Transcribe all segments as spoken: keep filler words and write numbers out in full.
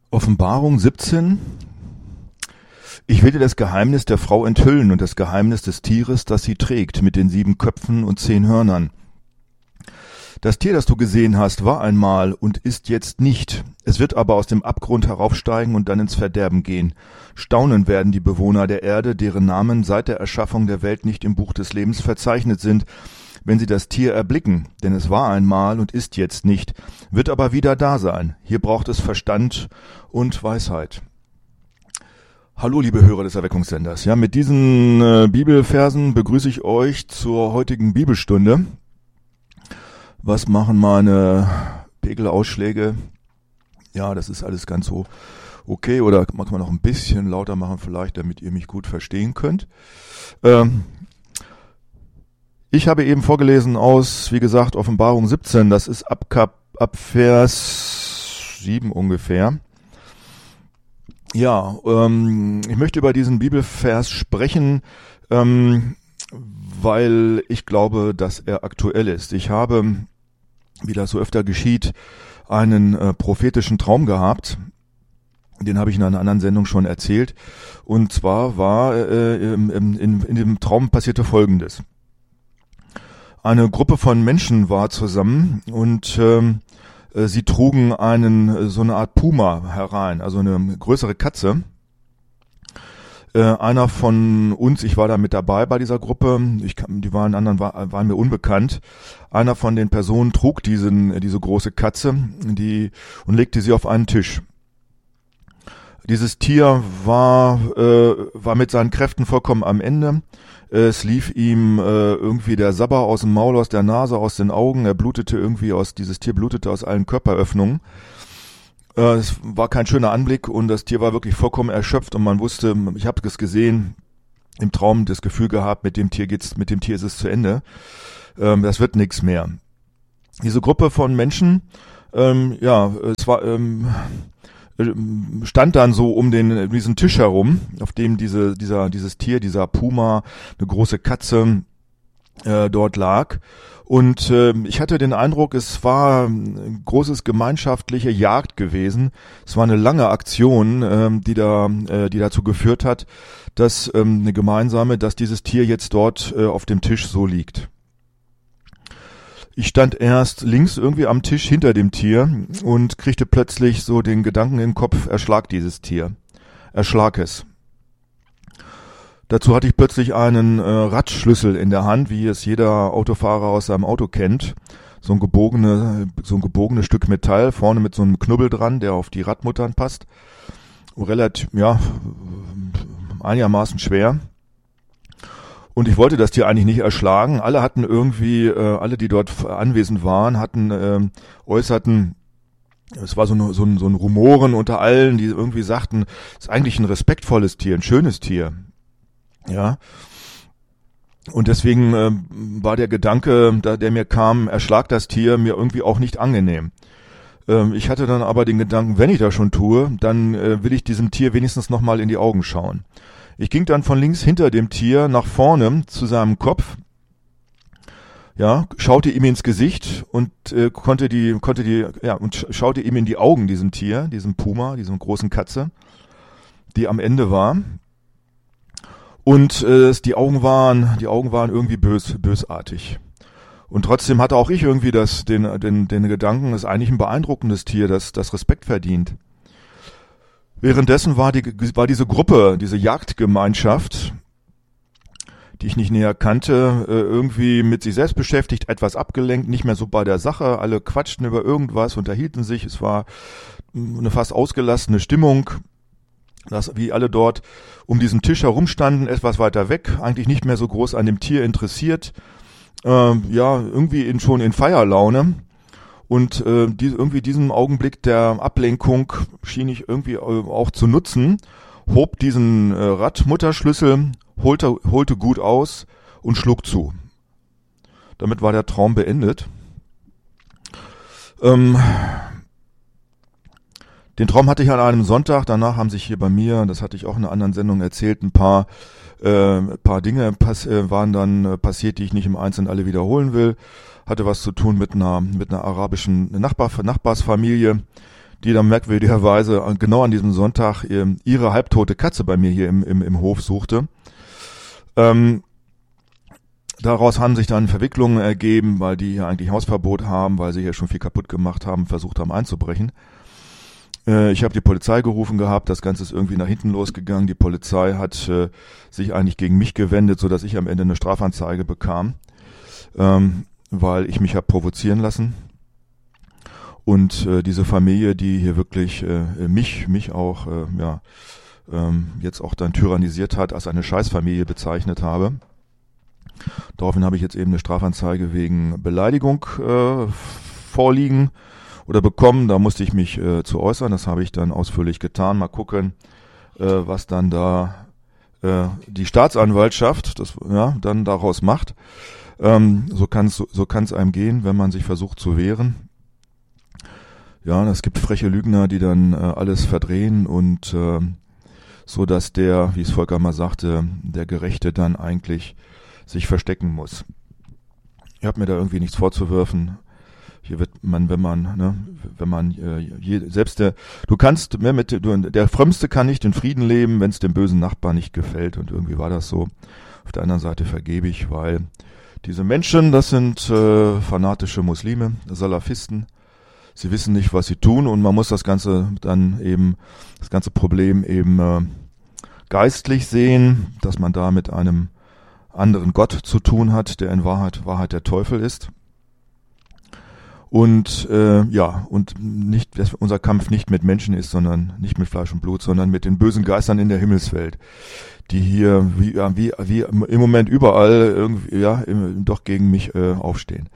Offenbarung siebzehn. Ich will dir das Geheimnis der Frau enthüllen und das Geheimnis des Tieres, das sie trägt, mit den sieben Köpfen und zehn Hörnern. Das Tier, das du gesehen hast, war einmal und ist jetzt nicht. Es wird aber aus dem Abgrund heraufsteigen und dann ins Verderben gehen. Staunen werden die Bewohner der Erde, deren Namen seit der Erschaffung der Welt nicht im Buch des Lebens verzeichnet sind, wenn sie das Tier erblicken. Denn es war einmal und ist jetzt nicht, wird aber wieder da sein. Hier braucht es Verstand und Weisheit. Hallo, liebe Hörer des Erweckungssenders. Ja, mit diesen äh, Bibelversen begrüße ich euch zur heutigen Bibelstunde. Was machen meine Pegelausschläge? Ja, das ist alles ganz so okay. Oder kann man noch ein bisschen lauter machen vielleicht, damit ihr mich gut verstehen könnt. Ähm, ich habe eben vorgelesen aus, wie gesagt, Offenbarung siebzehn. Das ist ab, Kap, ab Vers sieben ungefähr. Ja, ähm, ich möchte über diesen Bibelvers sprechen, ähm, weil ich glaube, dass er aktuell ist. Ich habe, wie das so öfter geschieht, einen äh, prophetischen Traum gehabt. Den habe ich in einer anderen Sendung schon erzählt. Und zwar war äh, in, in, in dem Traum passierte Folgendes. Eine Gruppe von Menschen war zusammen und ähm, sie trugen einen so eine Art Puma herein, also eine größere Katze. Äh, einer von uns, ich war da mit dabei bei dieser Gruppe, ich, die waren anderen war, waren mir unbekannt. Einer von den Personen trug diesen diese große Katze, die und legte sie auf einen Tisch. Dieses Tier war äh, war mit seinen Kräften vollkommen am Ende. Es lief ihm äh, irgendwie der Sabber aus dem Maul, aus der Nase, aus den Augen. Er blutete irgendwie aus, dieses Tier blutete aus allen Körperöffnungen. Äh, es war kein schöner Anblick und das Tier war wirklich vollkommen erschöpft und man wusste, ich habe es gesehen, im Traum das Gefühl gehabt, mit dem Tier geht's, mit dem Tier ist es zu Ende. Ähm, das wird nichts mehr. Diese Gruppe von Menschen, ähm, ja, es war, ähm, stand dann so um den diesen Tisch herum, auf dem diese dieser dieses Tier, dieser Puma, eine große Katze äh, dort lag. Und äh, ich hatte den Eindruck, es war eine großes gemeinschaftliche Jagd gewesen. Es war eine lange Aktion, äh, die da äh, die dazu geführt hat, dass äh, eine gemeinsame, dass dieses Tier jetzt dort äh, auf dem Tisch so liegt. Ich stand erst links irgendwie am Tisch hinter dem Tier und kriegte plötzlich so den Gedanken in den Kopf, erschlag dieses Tier. Erschlag es. Dazu hatte ich plötzlich einen äh, Radschlüssel in der Hand, wie es jeder Autofahrer aus seinem Auto kennt. So ein gebogene, so ein gebogenes Stück Metall, vorne mit so einem Knubbel dran, der auf die Radmuttern passt. Relativ, ja, einigermaßen schwer. Und ich wollte das Tier eigentlich nicht erschlagen. Alle hatten irgendwie, äh, alle, die dort anwesend waren, hatten, äh, äußerten, es war so, eine, so, ein, so ein Rumoren unter allen, die irgendwie sagten, es ist eigentlich ein respektvolles Tier, ein schönes Tier. Ja. Und deswegen äh, war der Gedanke, da, der mir kam, erschlag das Tier, mir irgendwie auch nicht angenehm. Ähm, ich hatte dann aber den Gedanken, wenn ich das schon tue, dann äh, will ich diesem Tier wenigstens nochmal in die Augen schauen. Ich ging dann von links hinter dem Tier nach vorne zu seinem Kopf, ja, schaute ihm ins Gesicht und äh, konnte die, konnte die, ja, und schaute ihm in die Augen, diesem Tier, diesem Puma, diesem großen Katze, die am Ende war. Und äh, die Augen waren, die Augen waren irgendwie bös, bösartig. Und trotzdem hatte auch ich irgendwie das, den, den, den Gedanken, das ist eigentlich ein beeindruckendes Tier, das, das Respekt verdient. Währenddessen war die war diese Gruppe, diese Jagdgemeinschaft, die ich nicht näher kannte, irgendwie mit sich selbst beschäftigt, etwas abgelenkt, nicht mehr so bei der Sache. Alle quatschten über irgendwas, unterhielten sich. Es war eine fast ausgelassene Stimmung, dass wie alle dort um diesen Tisch herumstanden, etwas weiter weg, eigentlich nicht mehr so groß an dem Tier interessiert. Ähm, ja, irgendwie in, schon in Feierlaune. Und äh, die, irgendwie diesen Augenblick der Ablenkung schien ich irgendwie äh, auch zu nutzen, hob diesen äh, Radmutterschlüssel, holte, holte gut aus und schlug zu. Damit war der Traum beendet. Ähm, den Traum hatte ich an einem Sonntag, danach haben sich hier bei mir, das hatte ich auch in einer anderen Sendung erzählt, ein paar, äh, paar Dinge pass- äh, waren dann äh, passiert, die ich nicht im Einzelnen alle wiederholen will. Hatte was zu tun mit einer mit einer arabischen Nachbar, Nachbarsfamilie, die dann merkwürdigerweise genau an diesem Sonntag ihre halbtote Katze bei mir hier im, im, im Hof suchte. Ähm, daraus haben sich dann Verwicklungen ergeben, weil die hier eigentlich Hausverbot haben, weil sie hier schon viel kaputt gemacht haben, versucht haben einzubrechen. Äh, ich habe die Polizei gerufen gehabt, das Ganze ist irgendwie nach hinten losgegangen. Die Polizei hat äh, sich eigentlich gegen mich gewendet, sodass ich am Ende eine Strafanzeige bekam, ähm, weil ich mich habe provozieren lassen. Und äh, diese Familie, die hier wirklich äh, mich, mich auch, äh, ja, ähm, jetzt auch dann tyrannisiert hat, als eine Scheißfamilie bezeichnet habe. Daraufhin habe ich jetzt eben eine Strafanzeige wegen Beleidigung äh, vorliegen oder bekommen. Da musste ich mich äh, zu äußern. Das habe ich dann ausführlich getan. Mal gucken, äh, was dann da äh, die Staatsanwaltschaft das, ja, dann daraus macht. Ähm, so kann es so kann's einem gehen, wenn man sich versucht zu wehren. Ja, es gibt freche Lügner, die dann äh, alles verdrehen und äh, so, dass der, wie es Volker mal sagte, der Gerechte dann eigentlich sich verstecken muss. Ich habe mir da irgendwie nichts vorzuwerfen. Hier wird man, wenn man, ne, wenn man, äh, je, selbst der, du kannst, mehr mit, du, der Frömmste kann nicht in Frieden leben, wenn es dem bösen Nachbarn nicht gefällt. Und irgendwie war das so. Auf der anderen Seite vergebe ich, weil diese Menschen, das sind äh, fanatische Muslime, Salafisten. Sie wissen nicht, was sie tun und man muss das Ganze dann eben, das ganze Problem eben äh, geistlich sehen, dass man da mit einem anderen Gott zu tun hat, der in Wahrheit Wahrheit der Teufel ist. Und äh, ja, und nicht, dass unser Kampf nicht mit Menschen ist, sondern nicht mit Fleisch und Blut, sondern mit den bösen Geistern in der Himmelswelt, die hier wie ja, wie wie im Moment überall irgendwie ja im, doch gegen mich äh, aufstehen.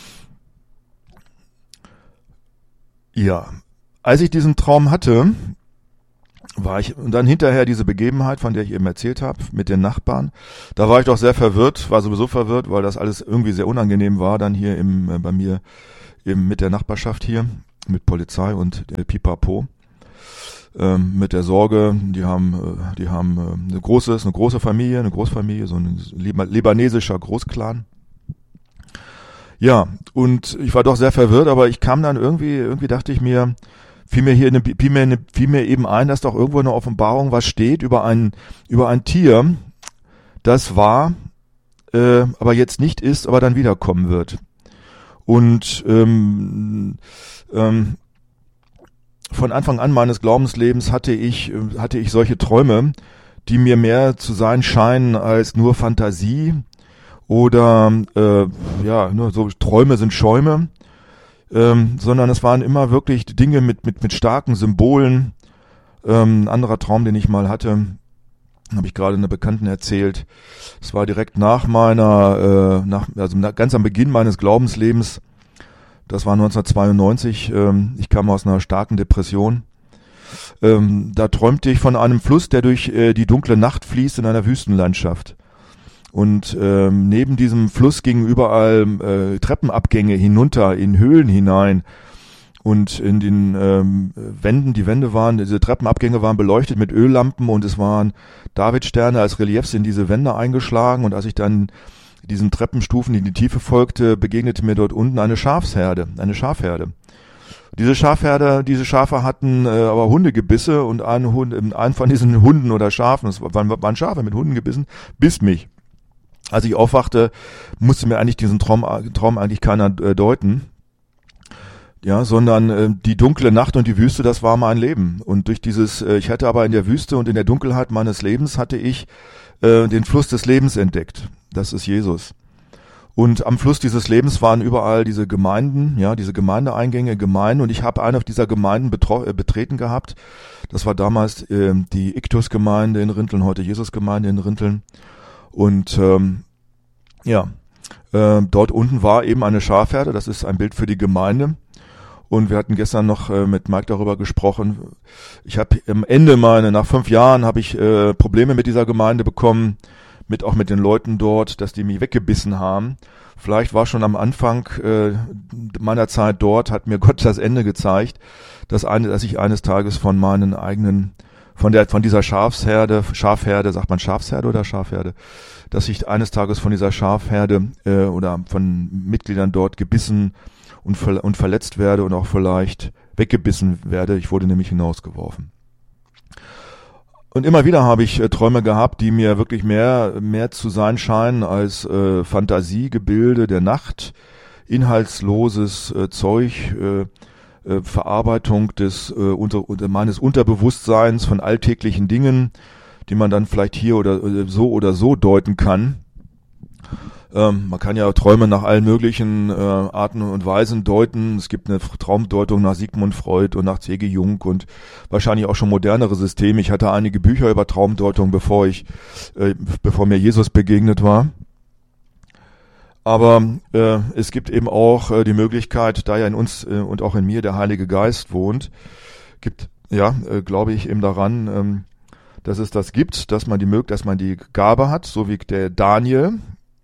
Ja, als ich diesen Traum hatte, war ich, und dann hinterher diese Begebenheit, von der ich eben erzählt habe, mit den Nachbarn, da war ich doch sehr verwirrt, war sowieso verwirrt, weil das alles irgendwie sehr unangenehm war, dann hier im, äh, bei mir eben mit der Nachbarschaft hier, mit Polizei und äh, Pipapo, ähm, mit der Sorge, die haben, äh, die haben äh, eine große, eine große Familie, eine Großfamilie, so ein libanesischer Großclan. Ja, und ich war doch sehr verwirrt, aber ich kam dann irgendwie, irgendwie dachte ich mir, fiel mir hier eine, fiel mir, eine, fiel mir eben ein, dass doch irgendwo eine Offenbarung was steht über ein, über ein Tier, das war, äh, aber jetzt nicht ist, aber dann wiederkommen wird. Und ähm, ähm, von Anfang an meines Glaubenslebens hatte ich, hatte ich solche Träume, die mir mehr zu sein scheinen als nur Fantasie. Oder äh, ja, nur so Träume sind Schäume, ähm, sondern es waren immer wirklich Dinge mit mit mit starken Symbolen. Ähm, ein anderer Traum, den ich mal hatte, habe ich gerade einer Bekannten erzählt. Es war direkt nach meiner, äh, nach also ganz am Beginn meines Glaubenslebens. Das war neunzehnhundertzweiundneunzig. Ähm, ich kam aus einer starken Depression. Ähm, da träumte ich von einem Fluss, der durch äh, die dunkle Nacht fließt in einer Wüstenlandschaft. Und ähm, neben diesem Fluss gingen überall äh, Treppenabgänge hinunter in Höhlen hinein. Und in den ähm, Wänden, die Wände waren, diese Treppenabgänge waren beleuchtet mit Öllampen und es waren Davidsterne als Reliefs in diese Wände eingeschlagen. Und als ich dann diesen Treppenstufen in die Tiefe folgte, begegnete mir dort unten eine Schafsherde, eine Schafherde. Diese Schafherde, diese Schafe hatten äh, aber Hundegebisse und ein Hund, ein von diesen Hunden oder Schafen, das waren, waren Schafe mit Hundengebissen, biss mich. Als ich aufwachte, musste mir eigentlich diesen Traum, Traum eigentlich keiner äh, deuten. Ja, sondern äh, die dunkle Nacht und die Wüste, das war mein Leben. Und durch dieses, äh, ich hatte aber in der Wüste und in der Dunkelheit meines Lebens hatte ich äh, den Fluss des Lebens entdeckt. Das ist Jesus. Und am Fluss dieses Lebens waren überall diese Gemeinden, ja, diese Gemeindeeingänge, Gemeinden. Und ich habe eine dieser Gemeinden betro- äh, betreten gehabt. Das war damals äh, die Iktus-Gemeinde in Rinteln, heute Jesus-Gemeinde in Rinteln. Und ähm, ja, äh, dort unten war eben eine Schafherde, das ist ein Bild für die Gemeinde. Und wir hatten gestern noch äh, mit Mike darüber gesprochen. Ich habe am Ende meine, nach fünf Jahren habe ich äh, Probleme mit dieser Gemeinde bekommen, mit auch mit den Leuten dort, dass die mich weggebissen haben. Vielleicht war schon am Anfang äh, meiner Zeit dort, hat mir Gott das Ende gezeigt, dass, eine, dass ich eines Tages von meinen eigenen Von der, von dieser Schafsherde, Schafherde, sagt man Schafsherde oder Schafherde, dass ich eines Tages von dieser Schafherde äh, oder von Mitgliedern dort gebissen und, ver- und verletzt werde und auch vielleicht weggebissen werde. Ich wurde nämlich hinausgeworfen. Und immer wieder habe ich äh, Träume gehabt, die mir wirklich mehr, mehr zu sein scheinen als äh, Fantasiegebilde der Nacht, inhaltsloses äh, Zeug, äh, äh, Verarbeitung des äh, unter, unter meines Unterbewusstseins von alltäglichen Dingen, die man dann vielleicht hier oder äh, so oder so deuten kann. Ähm, man kann ja Träume nach allen möglichen äh, Arten und Weisen deuten. Es gibt eine Traumdeutung nach Sigmund Freud und nach C G Jung und wahrscheinlich auch schon modernere Systeme. Ich hatte einige Bücher über Traumdeutung, bevor ich, äh, bevor mir Jesus begegnet war. Aber äh, es gibt eben auch äh, die Möglichkeit, da ja in uns äh, und auch in mir der Heilige Geist wohnt, gibt, ja, äh, glaube ich eben daran, ähm, dass es das gibt, dass man die Möglichkeit, dass man die Gabe hat, so wie der Daniel,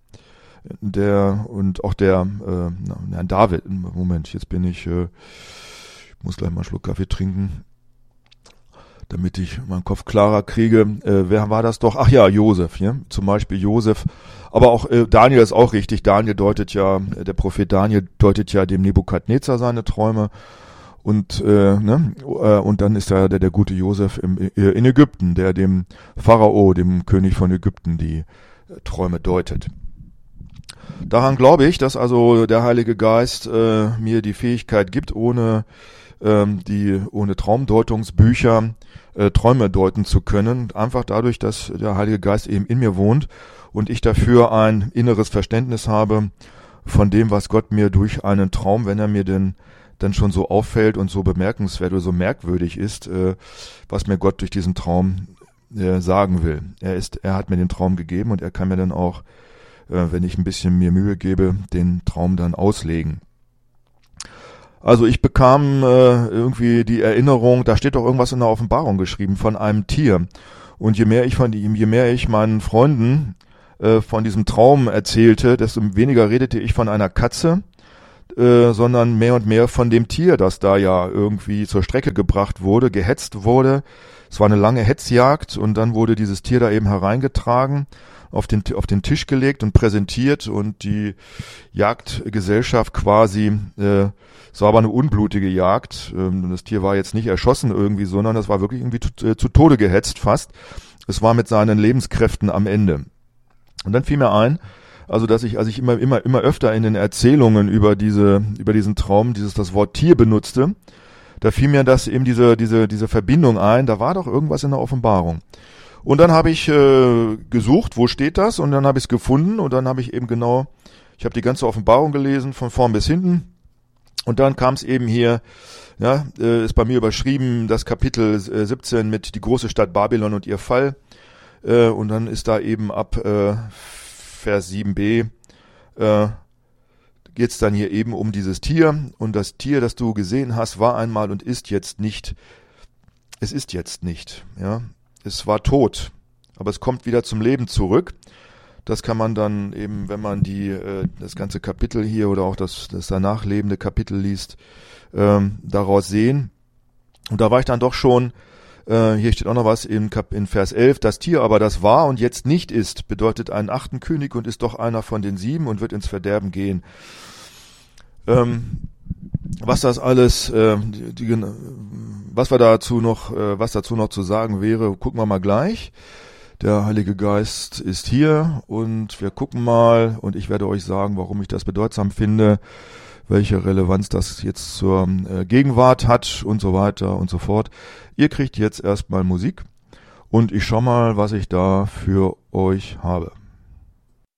der und auch der äh, na, David, Moment, jetzt bin ich, äh, ich muss gleich mal einen Schluck Kaffee trinken, damit ich meinen Kopf klarer kriege. Äh, wer war das doch? Ach ja, Josef, ja, zum Beispiel Josef. Aber auch äh, Daniel ist auch richtig. Daniel deutet ja, äh, der Prophet Daniel deutet ja dem Nebukadnezar seine Träume. Und äh, ne, äh, und dann ist da der, der gute Josef im, äh, in Ägypten, der dem Pharao, dem König von Ägypten, die äh, Träume deutet. Daran glaube ich, dass also der Heilige Geist äh, mir die Fähigkeit gibt, ohne ähm, die ohne Traumdeutungsbücher äh, Träume deuten zu können, einfach dadurch, dass der Heilige Geist eben in mir wohnt und ich dafür ein inneres Verständnis habe von dem, was Gott mir durch einen Traum, wenn er mir denn dann schon so auffällt und so bemerkenswert oder so merkwürdig ist, äh, was mir Gott durch diesen Traum äh, sagen will. Er ist, er hat mir den Traum gegeben und er kann mir dann auch, äh, wenn ich ein bisschen mir Mühe gebe, den Traum dann auslegen. Also ich bekam äh, irgendwie die Erinnerung, da steht doch irgendwas in der Offenbarung geschrieben, von einem Tier. Und je mehr ich von ihm, je mehr ich meinen Freunden äh, von diesem Traum erzählte, desto weniger redete ich von einer Katze, äh, sondern mehr und mehr von dem Tier, das da ja irgendwie zur Strecke gebracht wurde, gehetzt wurde. Es war eine lange Hetzjagd und dann wurde dieses Tier da eben hereingetragen, auf den, auf den Tisch gelegt und präsentiert und die Jagdgesellschaft quasi, äh, es war aber eine unblutige Jagd, ähm, das Tier war jetzt nicht erschossen irgendwie, sondern es war wirklich irgendwie zu, äh, zu Tode gehetzt fast. Es war mit seinen Lebenskräften am Ende. Und dann fiel mir ein, also dass ich, als ich immer, immer, immer öfter in den Erzählungen über diese, über diesen Traum, dieses, das Wort Tier benutzte, da fiel mir das eben diese, diese, diese Verbindung ein, da war doch irgendwas in der Offenbarung. Und dann habe ich äh, gesucht, wo steht das? Und dann habe ich es gefunden und dann habe ich eben genau, ich habe die ganze Offenbarung gelesen, von vorn bis hinten. Und dann kam es eben hier, ja, äh, ist bei mir überschrieben, das Kapitel äh, siebzehn mit die große Stadt Babylon und ihr Fall. Äh, und dann ist da eben ab äh, Vers sieben b, äh, geht es dann hier eben um dieses Tier. Und das Tier, das du gesehen hast, war einmal und ist jetzt nicht. Es ist jetzt nicht, ja. Es war tot, aber es kommt wieder zum Leben zurück. Das kann man dann eben, wenn man die äh, das ganze Kapitel hier oder auch das, das danach lebende Kapitel liest, ähm, daraus sehen. Und da war ich dann doch schon, äh, hier steht auch noch was in, Kap- in Vers elf, das Tier aber, das war und jetzt nicht ist, bedeutet einen achten König und ist doch einer von den sieben und wird ins Verderben gehen. Ähm, was das alles, äh, die, die, was wir dazu noch, äh, was dazu noch zu sagen wäre, gucken wir mal gleich. Der Heilige Geist ist hier und wir gucken mal und ich werde euch sagen, warum ich das bedeutsam finde, welche Relevanz das jetzt zur äh, Gegenwart hat und so weiter und so fort. Ihr kriegt jetzt erstmal Musik und ich schau mal, was ich da für euch habe.